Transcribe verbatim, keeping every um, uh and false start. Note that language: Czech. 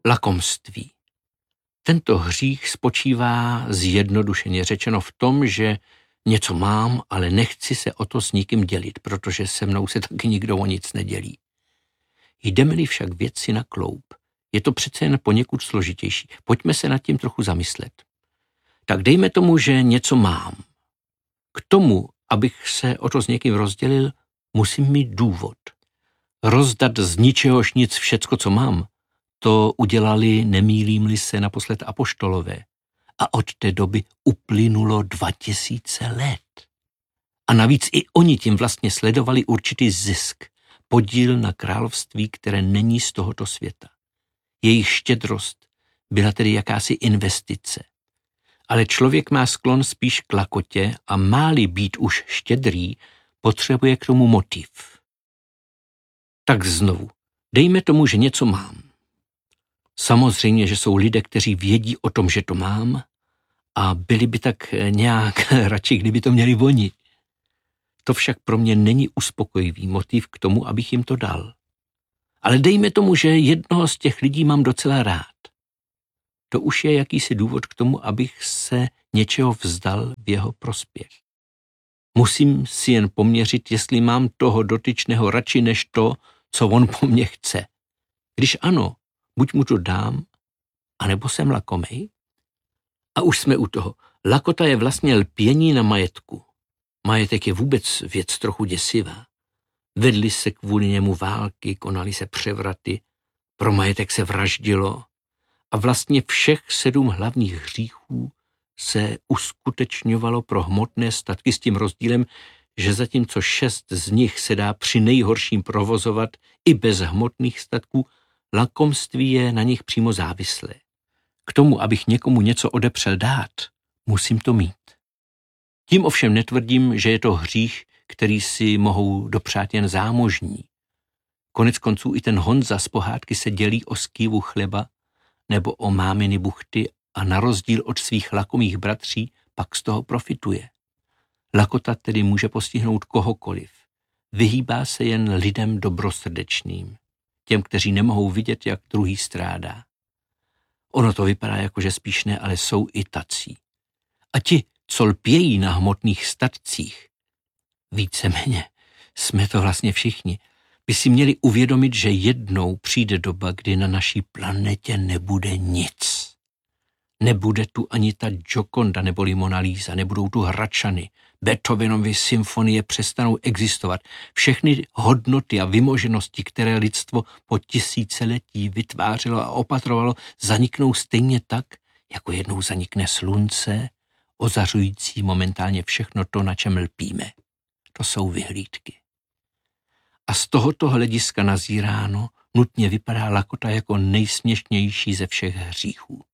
Lakomství. Tento hřích spočívá zjednodušeně řečeno v tom, že něco mám, ale nechci se o to s nikým dělit, protože se mnou se taky nikdo o nic nedělí. Jdeme-li však věci na kloub, je to přece jen poněkud složitější. Pojďme se nad tím trochu zamyslet. Tak dejme tomu, že něco mám. K tomu, abych se o to s někým rozdělil, musím mít důvod. Rozdat z ničehož nic všecko, co mám, to udělali, nemýlím-li se, naposled apoštolové. A od té doby uplynulo dva tisíce let. A navíc i oni tím vlastně sledovali určitý zisk, podíl na království, které není z tohoto světa. Jejich štědrost byla tedy jakási investice. Ale člověk má sklon spíš k lakotě a má-li být už štědrý, potřebuje k tomu motiv. Tak znovu, dejme tomu, že něco mám. Samozřejmě, že jsou lidé, kteří vědí o tom, že to mám a byli by tak nějak radši, kdyby to měli oni. To však pro mě není uspokojivý motiv k tomu, abych jim to dal. Ale dejme tomu, že jednoho z těch lidí mám docela rád. To už je jakýsi důvod k tomu, abych se něčeho vzdal v jeho prospěch. Musím si jen poměřit, jestli mám toho dotyčného radši než to, co on po mně chce. Když ano, buď mu to dám, anebo jsem lakomej. A už jsme u toho. Lakota je vlastně lpění na majetku. Majetek je vůbec věc trochu děsivá. Vedly se kvůli němu války, konaly se převraty, pro majetek se vraždilo a vlastně všech sedm hlavních hříchů se uskutečňovalo pro hmotné statky s tím rozdílem, že zatímco šest z nich se dá při nejhorším provozovat i bez hmotných statků, lakomství je na nich přímo závislé. K tomu, abych někomu něco odepřel dát, musím to mít. Tím ovšem netvrdím, že je to hřích, který si mohou dopřát jen zámožní. Konec konců i ten Honza z pohádky se dělí o skývu chleba nebo o máminy buchty a na rozdíl od svých lakomých bratří pak z toho profituje. Lakota tedy může postihnout kohokoliv. Vyhýbá se jen lidem dobrosrdečným, těm, kteří nemohou vidět, jak druhý strádá. Ono to vypadá jako, že spíš ne, ale jsou i tací. A ti, co lpějí na hmotných statcích, víceméně jsme to vlastně všichni, by si měli uvědomit, že jednou přijde doba, kdy na naší planetě nebude nic. Nebude tu ani ta Gioconda neboli Mona Lisa, nebudou tu Hradčany, Beethovenovy symfonie přestanou existovat. Všechny hodnoty a vymoženosti, které lidstvo po tisíciletí vytvářelo a opatrovalo, zaniknou stejně tak, jako jednou zanikne slunce, ozařující momentálně všechno to, na čem lpíme. To jsou vyhlídky. A z tohoto hlediska nazíráno nutně vypadá lakota jako nejsměšnější ze všech hříchů.